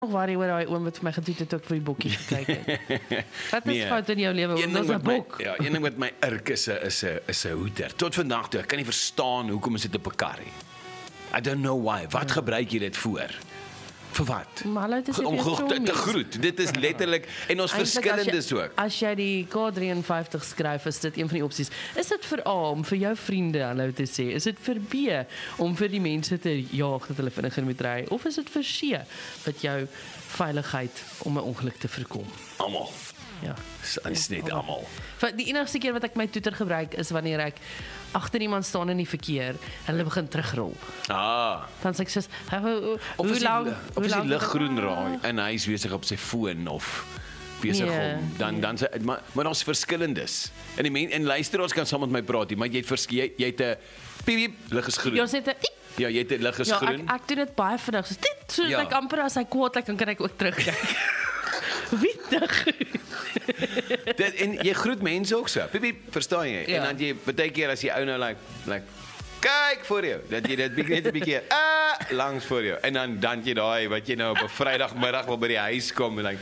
nog worry oor daai oom wat vir my gedoet het ook vir die bokkie gekyk het. Wat is fout in jou lewe? Een Ons ding is 'n wat bok. my, een ding wat my irk is 'n hoeter. Tot vandag toe, ek kan nie verstaan hoekom is dit op 'n kar nie. I don't know why. Wat gebruik jy dit voor? Vir wat? Maar hulle het gesê Om vir te chommies. groet. Dit is letterlik en ons Eintlik, verskillendes ook. As jy die K53 skryf, is dit een van die opsies. Is dit vir A om vir jou vriende hallo te sê? Is dit vir B om vir die mense te jaag dat hulle vinniger moet ry? Of is dit vir C wat jou veiligheid om 'n ongeluk te voorkom? Almal. Ja. Dis net almal. Die enigste keer wat ek my toeter gebruik is wanneer ek agter iemand staan in die verkeer en hulle begin terugrol. Dan sê ek soos, Of hoe is die lig groen raai en hy is besig op sy foon of besig om dan maar daar's verskillendes. En luisteraars kan saam met my praat, maar jy het 'n piep lig is groen. Jy sê Ja, jy het 'n lig is groen. Ek doen dit baie vinnig. So ek amper as hy kwaad dan kan ek ook terugkyk. Wittig. En jy groet mense ook so. Piep, verstaan jy? En dan jy baie keer as jy ou nou like kyk voor jou, dat jy dit net 'n bietjie langs voor jou. En dan jy daai wat jy nou op 'n Vrydagmiddag wil by die huis kom en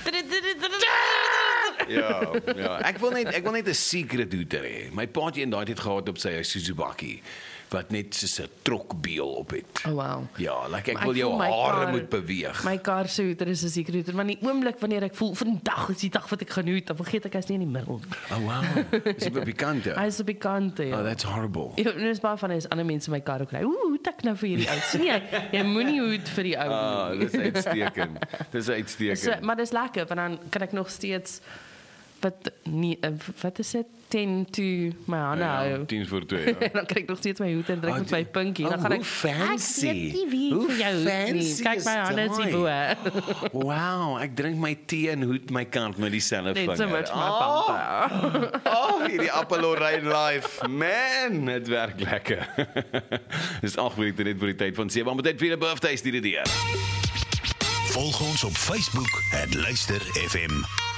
Ja. Ek wil net 'n secret hooter hê. My pa het eendag dit gehad op sy Suzuki wat net soos 'n trokbeel op het. Oh wow. Ja, ek wil jou hare moet beweeg. My kar se hooter is 'n secret hooter, want die oomblik wanneer ek voel vandag is die dag wat ek gaan hoet, dan vergeet ek hy's nie in die middel. Oh wow. Is hy bekend? Hy is 'n bekende. Ja. Oh, that's horrible. Ja, dis baie van is ander mense my kar ook ry. Hoet ek nou vir hierdie ou? Sien jy moenie hoet vir die ou nie. Dis uitstekend. Dis uitstekend. Maar dis lekker want dan kan ek nog steeds wat is dit 10 to my hande hou. 10 voor 2, ja. Dan kry ek nog steeds my hoed en druk met my pinkie. Dan gaan ek fancy. Hoe fancy. Kyk my hande is hier bo. Wow, ek drink my tee en hoed my kant met dieselfde vinger. Net so much my pampa. Hierdie Appelorijn life. Man, het werk lekker. Dis 8 minute net vir die tyd van 7. Maar tyd vir 'n birthday stuur dit hier. Volg ons op Facebook @luister FM.